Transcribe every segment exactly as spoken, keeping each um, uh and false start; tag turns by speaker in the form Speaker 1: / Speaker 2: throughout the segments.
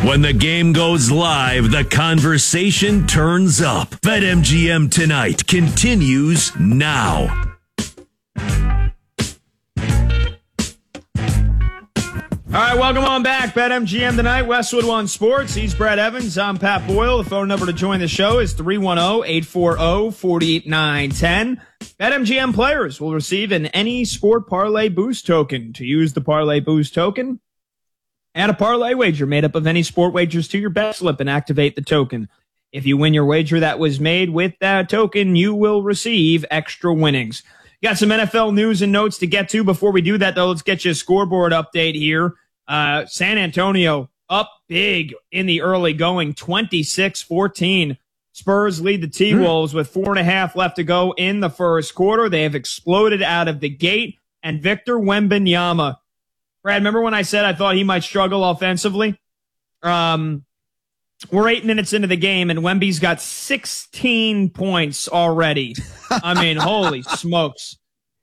Speaker 1: When the game goes live, the conversation turns up. BetMGM Tonight continues now.
Speaker 2: All right, welcome on back. BetMGM Tonight, Westwood One Sports. He's Brett Evans. I'm Pat Boyle. The phone number to join the show is three one zero, eight four zero, four nine one zero. BetMGM players will receive an Any Sport Parlay Boost token. To use the Parlay Boost token, add a parlay wager made up of any sport wagers to your bet slip and activate the token. If you win your wager that was made with that token, you will receive extra winnings. Got some N F L news and notes to get to. Before we do that, though, let's get you a scoreboard update here. Uh, San Antonio up big in the early going, twenty-six fourteen. Spurs lead the T-Wolves mm. with four and a half left to go in the first quarter. They have exploded out of the gate. And Victor Wembanyama, Brad, remember when I said I thought he might struggle offensively? Um, we're eight minutes into the game, and Wemby's got sixteen points already. I mean, holy smokes.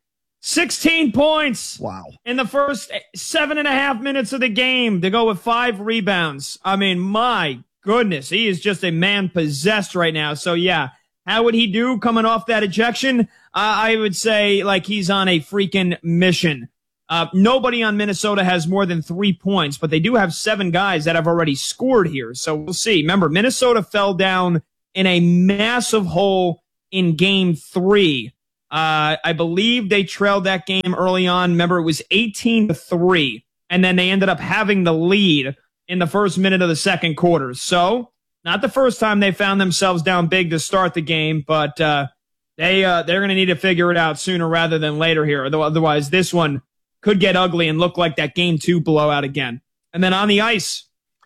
Speaker 2: sixteen points.
Speaker 3: Wow.
Speaker 2: In the first seven and a half minutes of the game to go with five rebounds. I mean, my goodness, he is just a man possessed right now. So, yeah, how would he do coming off that ejection? Uh, I would say like he's on a freaking mission. Uh, nobody on Minnesota has more than three points, but they do have seven guys that have already scored here. So we'll see. Remember, Minnesota fell down in a massive hole in game three. Uh, I believe they trailed that game early on. Remember, it was eighteen to three, and then they ended up having the lead in the first minute of the second quarter. So, not the first time they found themselves down big to start the game, but uh, they, uh, they're going to need to figure it out sooner rather than later here. Otherwise, this one could get ugly and look like that game two blowout again. And then on the ice,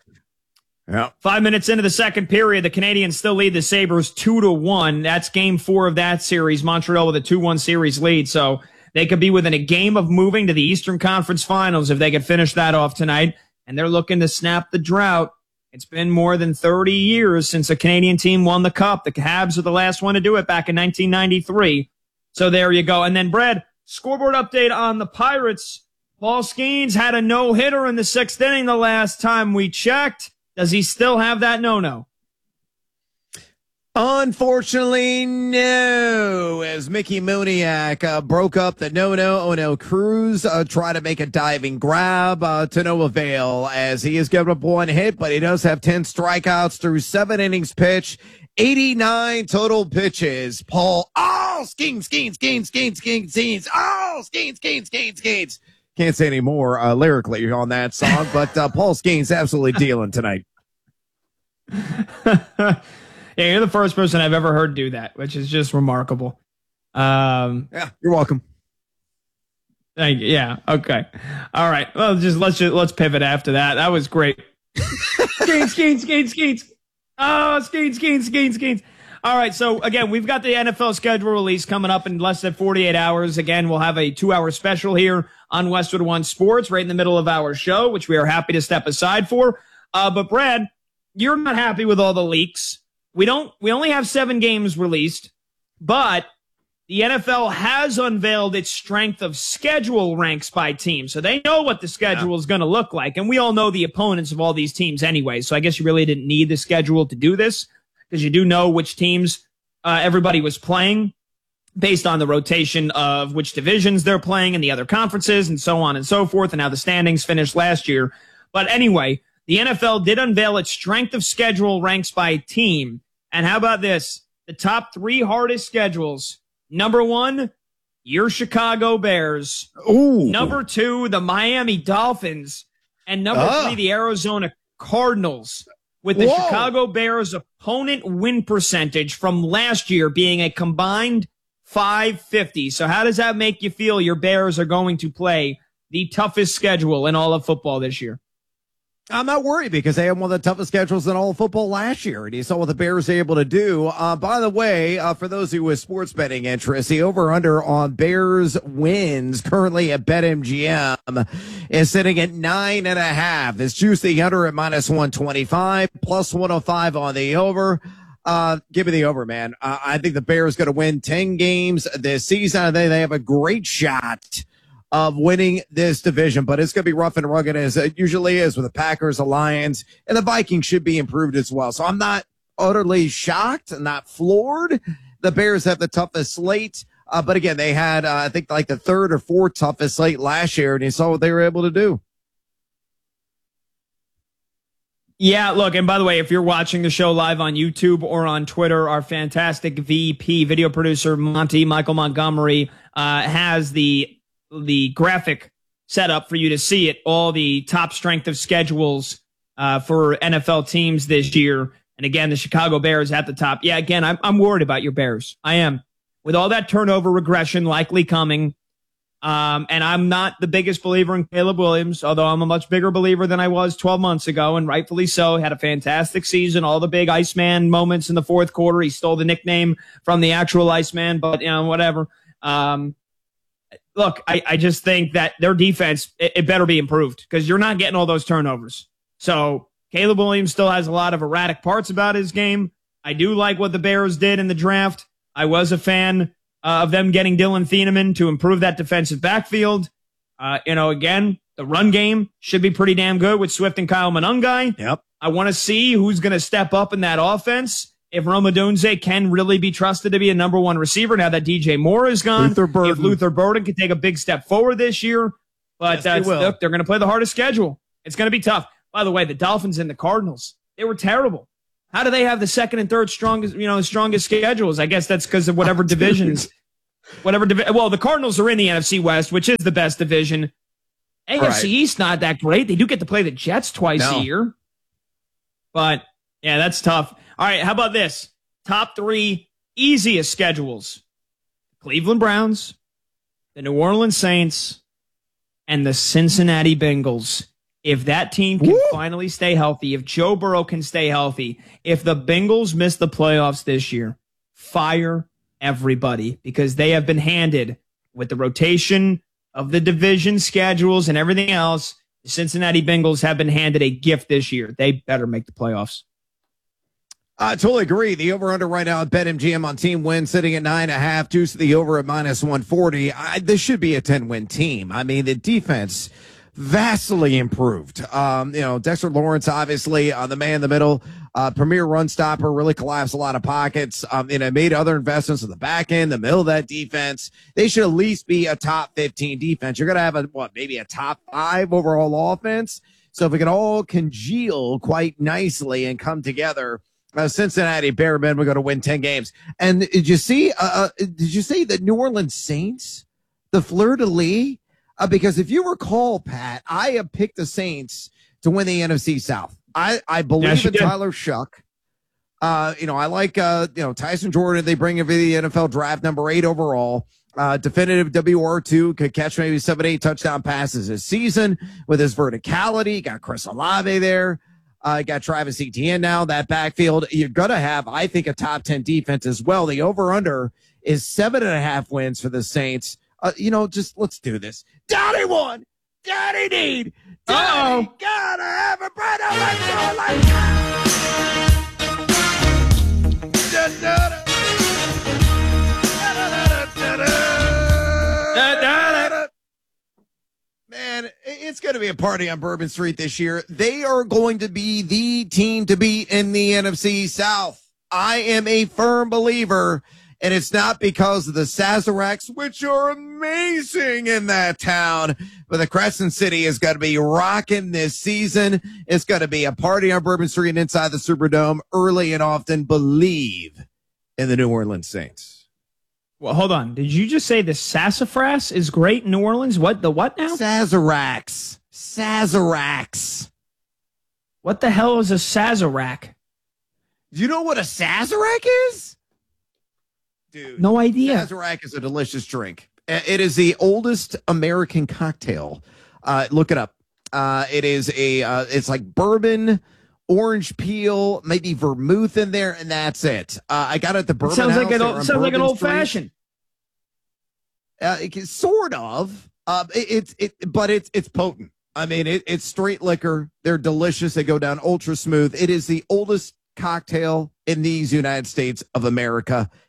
Speaker 3: yeah.
Speaker 2: Five minutes into the second period, the Canadiens still lead the Sabres two to one. That's game four of that series. Montreal with a two one series lead. So they could be within a game of moving to the Eastern Conference Finals if they could finish that off tonight. And they're looking to snap the drought. It's been more than thirty years since a Canadian team won the Cup. The Habs are the last one to do it back in nineteen ninety-three. So there you go. And then, Brad, scoreboard update on the Pirates. Paul Skeens had a no-hitter in the sixth inning the last time we checked. Does he still have that no-no?
Speaker 3: Unfortunately, no. As Mickey Moniak uh, broke up the no-no, O'Neill Cruz uh, tried to make a diving grab uh, to no avail as he has given up one hit, but he does have ten strikeouts through seven innings pitched, eighty-nine total pitches. Paul, oh, Skeens, Skeens, Skeens, Skeens, Skeens, Skeens, oh, Skeens, Skeens, Skeens, Skeens. Can't say any more uh, lyrically on that song, but uh, Paul Skeens absolutely dealing tonight.
Speaker 2: Yeah, you're the first person I've ever heard do that, which is just remarkable. Um,
Speaker 3: yeah, you're welcome.
Speaker 2: Thank you. Yeah. Okay. All right. Well, just let's just let's pivot after that. That was great. Skeens, Skeens, Skeens, Skeens. Oh, Skeens, Skeens, Skeens, Skeens. All right, so again, we've got the N F L schedule release coming up in less than forty-eight hours. Again, we'll have a two-hour special here on Westwood One Sports right in the middle of our show, which we are happy to step aside for. Uh, but Brad, you're not happy with all the leaks. We don't. We only have seven games released, but the N F L has unveiled its strength of schedule ranks by team, so they know what the schedule yeah. is going to look like, and we all know the opponents of all these teams anyway. So I guess you really didn't need the schedule to do this, because you do know which teams uh, everybody was playing based on the rotation of which divisions they're playing in the other conferences and so on and so forth, and how the standings finished last year. But anyway, the N F L did unveil its strength of schedule ranks by team. And how about this? The top three hardest schedules. Number one, your Chicago Bears.
Speaker 3: Ooh.
Speaker 2: Number two, the Miami Dolphins. And number
Speaker 3: ah.
Speaker 2: three, the Arizona Cardinals. With the Whoa. Chicago Bears opponent win percentage from last year being a combined five fifty. So how does that make you feel your Bears are going to play the toughest schedule in all of football this year?
Speaker 3: I'm not worried because they had one of the toughest schedules in all of football last year, and you saw what the Bears were able to do. Uh, by the way, uh, for those who with sports betting interest, the over-under on Bears wins currently at BetMGM is sitting at nine and a half. It's juiced the under at minus one twenty-five, plus one oh five on the over. Uh, give me the over, man. Uh, I think the Bears going to win ten games this season. I think they have a great shot of winning this division, but it's going to be rough and rugged as it usually is with the Packers, the Lions, and the Vikings should be improved as well. So I'm not utterly shocked, not floored. The Bears have the toughest slate, uh, but again, they had, uh, I think, like the third or fourth toughest slate last year, and you saw what they were able to do.
Speaker 2: Yeah, look, and by the way, if you're watching the show live on YouTube or on Twitter, our fantastic V P video producer, Monty, Michael Montgomery, uh, has the the graphic set up for you to see it, all the top strength of schedules uh, for N F L teams this year. And again, the Chicago Bears at the top. Yeah, again, I'm, I'm worried about your Bears. I am. With all that turnover regression likely coming, Um, and I'm not the biggest believer in Caleb Williams, although I'm a much bigger believer than I was twelve months ago, and rightfully so. Had a fantastic season, all the big Iceman moments in the fourth quarter. He stole the nickname from the actual Iceman, but, you know, whatever. Um, look, I, I just think that their defense, it, it better be improved because you're not getting all those turnovers. So Caleb Williams still has a lot of erratic parts about his game. I do like what the Bears did in the draft. I was a fan Uh, of them getting Dylan Thieneman to improve that defensive backfield. Uh, you know, again, the run game should be pretty damn good with Swift and Kyle Monangai.
Speaker 3: Yep.
Speaker 2: I want to see who's going to step up in that offense. If Rome Odunze can really be trusted to be a number one receiver now that D J Moore is gone.
Speaker 3: Luther Burden.
Speaker 2: If Luther Burden can take a big step forward this year. But
Speaker 3: Yes, they
Speaker 2: that's,
Speaker 3: will.
Speaker 2: look, they're going to play the hardest schedule. It's going to be tough. By the way, the Dolphins and the Cardinals, they were terrible. How do they have the second and third strongest, you know, strongest schedules? I guess that's because of whatever
Speaker 3: Oh,
Speaker 2: divisions. Whatever divi- well, the Cardinals are in the N F C West, which is the best division. A F C
Speaker 3: Right.
Speaker 2: East not that great. They do get to play the Jets twice
Speaker 3: No.
Speaker 2: a year. But yeah, that's tough. All right, how about this? Top three easiest schedules. Cleveland Browns, the New Orleans Saints, and the Cincinnati Bengals. If that team can
Speaker 3: Woo!
Speaker 2: finally stay healthy, if Joe Burrow can stay healthy, if the Bengals miss the playoffs this year, fire everybody, because they have been handed, with the rotation of the division schedules and everything else, the Cincinnati Bengals have been handed a gift this year. They better make the playoffs.
Speaker 3: I totally agree. The over-under right now at BetMGM on team win sitting at nine and a half. Deuce the over at minus one forty. I, this should be a ten-win team. I mean, the defense vastly improved. Um, you know, Dexter Lawrence, obviously, uh, the man in the middle, uh, premier run stopper, really collapsed a lot of pockets. Um, and I made other investments in the back end, the middle of that defense. They should at least be a top fifteen defense. You're going to have a, what, maybe a top five overall offense. So if we can all congeal quite nicely and come together, Uh, Cincinnati Bearmen, we're going to win ten games. And did you see, uh, uh, did you see the New Orleans Saints, the fleur-de-lis? Uh, because if you recall, Pat, I have picked the Saints to win the N F C South. I, I believe
Speaker 2: Yes, you
Speaker 3: in
Speaker 2: did.
Speaker 3: Tyler Shuck. Uh, you know, I like, uh, you know, Tyson Jordan. They bring him to the N F L draft, number eight overall. Uh, definitive W R two, could catch maybe seven, eight touchdown passes this season with his verticality. Got Chris Olave there. Uh, got Travis Etienne now, that backfield. You're going to have, I think, a top ten defense as well. The over-under is seven and a half wins for the Saints. Uh, you know, just let's do this. Daddy won. Daddy need. Daddy
Speaker 2: Uh-oh.
Speaker 3: gotta have a bread of like Man, it's going to be a party on Bourbon Street this year. They are going to be the team to beat in the N F C South. I am a firm believer, and it's not because of the Sazeracs, which are amazing in that town, but the Crescent City is going to be rocking this season. It's going to be a party on Bourbon Street and inside the Superdome early and often. Believe in the New Orleans Saints.
Speaker 2: Well, hold on. Did you just say the sassafras is great in New Orleans? What, the what now?
Speaker 3: Sazeracs. Sazeracs.
Speaker 2: What the hell is a Sazerac?
Speaker 3: Do you know what a Sazerac is? Dude.
Speaker 2: No idea.
Speaker 3: Sazerac is a delicious drink. Uh, It is the oldest American cocktail. Uh, look it up. Uh, it is a, uh, it's like bourbon, orange peel, maybe vermouth in there, and that's it. Uh, I got it at the
Speaker 2: It
Speaker 3: Bourbon
Speaker 2: sounds
Speaker 3: House
Speaker 2: like an
Speaker 3: there
Speaker 2: old,
Speaker 3: on
Speaker 2: sounds like an
Speaker 3: Bourbon
Speaker 2: old
Speaker 3: Street.
Speaker 2: fashioned.
Speaker 3: Uh, it, can- sort of. Uh, it, it's it, but it's it's potent. I mean, it, it's straight liquor. They're delicious. They go down ultra smooth. It is the oldest cocktail in these United States of America.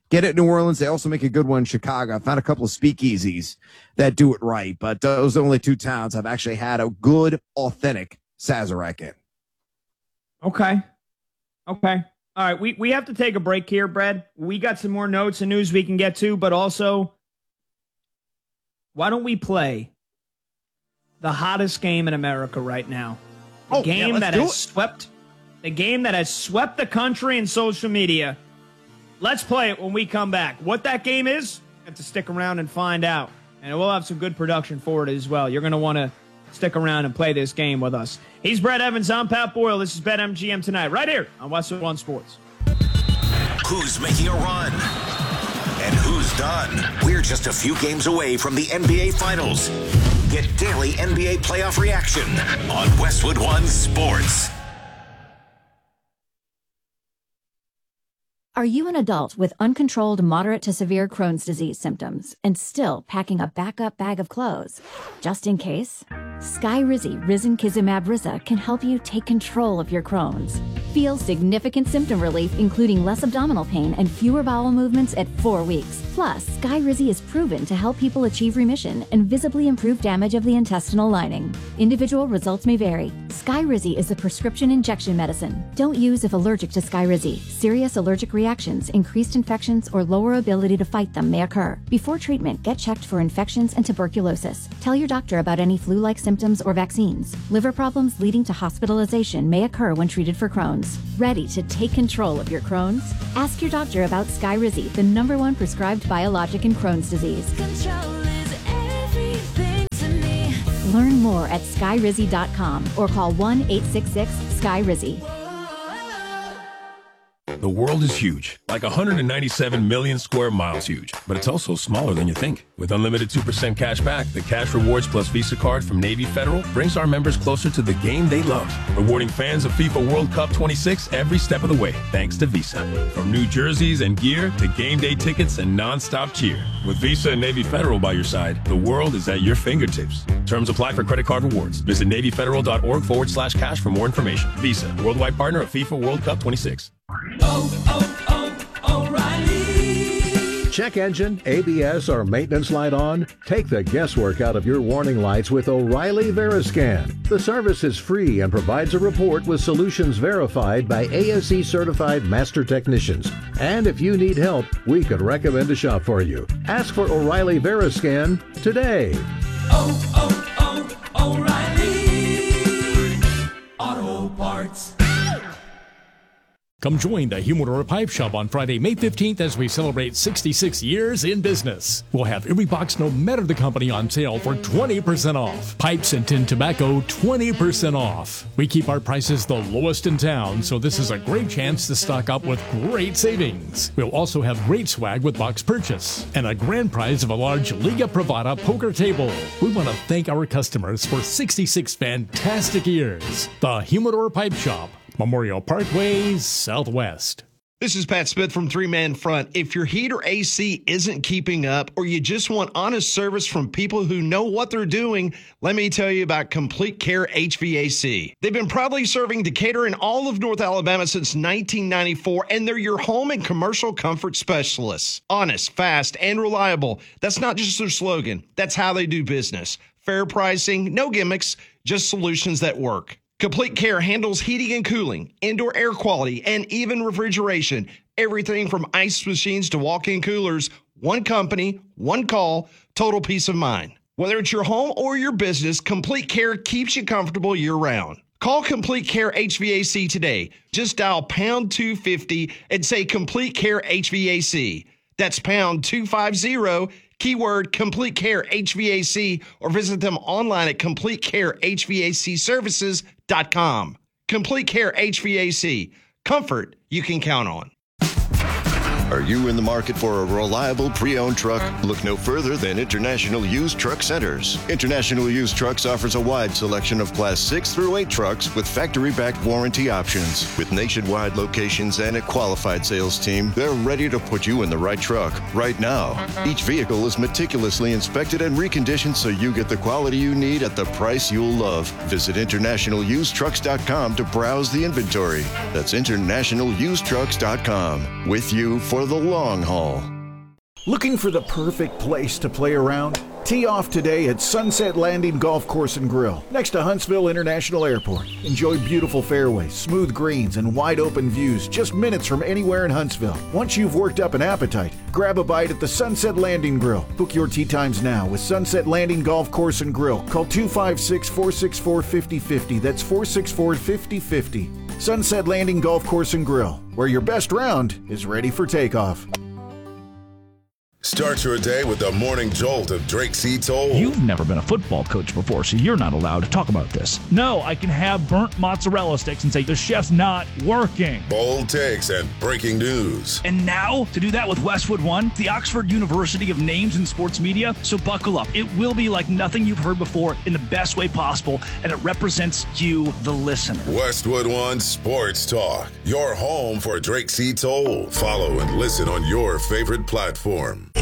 Speaker 3: get it in New Orleans. They also make a good one in Chicago. I found a couple of speakeasies that do it right, but those are the only two towns I've actually had a good, authentic Sazerac in.
Speaker 2: Okay. Okay. All right. We, we have to take a break here, Brad. We got some more notes and news we can get to, but also, why don't we play the hottest game in America right now? The
Speaker 3: oh,
Speaker 2: game
Speaker 3: yeah,
Speaker 2: that has it. swept the game that has swept the country and social media. Let's play it when we come back. What that game is, you have to stick around and find out. And we'll have some good production for it as well. You're going to want to stick around and play this game with us. He's Brett Evans. I'm Pat Boyle. This is BetMGM Tonight, right here on Westwood One Sports.
Speaker 1: Who's making a run? And who's done? We're just a few games away from the N B A Finals. Get daily N B A playoff reaction on Westwood One Sports.
Speaker 4: Are you an adult with uncontrolled moderate to severe Crohn's disease symptoms and still packing a backup bag of clothes? Just in case? Skyrizi Risankizumab Riza can help you take control of your Crohn's. Feel significant symptom relief, including less abdominal pain and fewer bowel movements at four weeks. Plus, Skyrizi is proven to help people achieve remission and visibly improve damage of the intestinal lining. Individual results may vary. Skyrizi is a prescription injection medicine. Don't use if allergic to Skyrizi. Serious allergic reactions, increased infections, or lower ability to fight them may occur. Before treatment, get checked for infections and tuberculosis. Tell your doctor about any flu-like symptoms or vaccines. Liver problems leading to hospitalization may occur when treated for Crohn's. Ready to take control of your Crohn's? Ask your doctor about Skyrizi, the number one prescribed biologic in Crohn's disease.
Speaker 5: Control is everything to me.
Speaker 4: Learn more at skyrizi dot com or call one eight six six sky rizi.
Speaker 6: The world is huge, like one hundred ninety-seven million square miles huge, but it's also smaller than you think. With unlimited two percent cash back, the Cash Rewards Plus Visa card from Navy Federal brings our members closer to the game they love, rewarding fans of FIFA World Cup twenty-six every step of the way, thanks to Visa. From new jerseys and gear to game day tickets and non-stop cheer. With Visa and Navy Federal by your side, the world is at your fingertips. Terms apply for credit card rewards. Visit NavyFederal.org forward slash cash for more information. Visa, worldwide partner of FIFA World Cup twenty-six.
Speaker 5: Oh, oh, oh, O'Reilly.
Speaker 7: Check engine, A B S, or maintenance light on? Take the guesswork out of your warning lights with O'Reilly Veriscan. The service is free and provides a report with solutions verified by A S E certified master technicians. And if you need help, we could recommend a shop for you. Ask for O'Reilly Veriscan today.
Speaker 5: Oh, oh, oh, O'Reilly Auto Parts.
Speaker 8: Come join the Humidor Pipe Shop on Friday, May fifteenth as we celebrate sixty-six years in business. We'll have every box, no matter the company, on sale for twenty percent off. Pipes and tin tobacco, twenty percent off. We keep our prices the lowest in town, so this is a great chance to stock up with great savings. We'll also have great swag with box purchase and a grand prize of a large Liga Privada poker table. We want to thank our customers for sixty-six fantastic years. The Humidor Pipe Shop, Memorial Parkway, Southwest.
Speaker 9: This is Pat Smith from Three Man Front. If your heat or A C isn't keeping up, or you just want honest service from people who know what they're doing, let me tell you about Complete Care H V A C. They've been proudly serving Decatur and all of North Alabama since nineteen ninety-four, and they're your home and commercial comfort specialists. Honest, fast, and reliable. That's not just their slogan. That's how they do business. Fair pricing, no gimmicks, just solutions that work. Complete Care handles heating and cooling, indoor air quality, and even refrigeration. Everything from ice machines to walk-in coolers. One company, one call, total peace of mind. Whether it's your home or your business, Complete Care keeps you comfortable year-round. Call Complete Care H V A C today. Just dial pound two fifty and say Complete Care H V A C. That's pound two fifty, keyword Complete Care H V A C, or visit them online at complete care h v a c services dot com. Complete Care H V A C. Comfort you can count on.
Speaker 10: Are you in the market for a reliable pre-owned truck? Look no further than International Used Truck Centers. International Used Trucks offers a wide selection of Class six through eight trucks with factory-backed warranty options. With nationwide locations and a qualified sales team, they're ready to put you in the right truck right now. Each vehicle is meticulously inspected and reconditioned so you get the quality you need at the price you'll love. Visit international used trucks dot com to browse the inventory. That's international used trucks dot com. With you for for the long haul.
Speaker 11: Looking for the perfect place to play around? Tee off today at Sunset Landing Golf Course and Grill, next to Huntsville International Airport. Enjoy beautiful fairways, smooth greens, and wide open views just minutes from anywhere in Huntsville. Once you've worked up an appetite, grab a bite at the Sunset Landing Grill. Book your tee times now with Sunset Landing Golf Course and Grill. Call two five six, four six four, five zero five zero. That's four six four, five zero five zero. Sunset Landing Golf Course and Grill, where your best round is ready for takeoff.
Speaker 12: Start your day with the morning jolt of Drake C. Toll.
Speaker 13: You've never been a football coach before, so you're not allowed to talk about this. No, I can have burnt mozzarella sticks and say the chef's not working.
Speaker 12: Bold takes and breaking news.
Speaker 13: And now, to do that with Westwood One, the Oxford University of Names in Sports Media. So buckle up. It will be like nothing you've heard before in the best way possible, and it represents you, the listener.
Speaker 12: Westwood One Sports Talk, your home for Drake C. Toll. Follow and listen on your favorite platform.